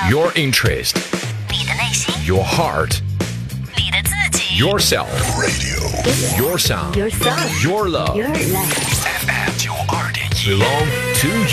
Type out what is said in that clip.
Your interest, 你的内心， your heart, 你的自己 yourself, Radio your sound, Yourself your love, Your life FM 92.1 belong to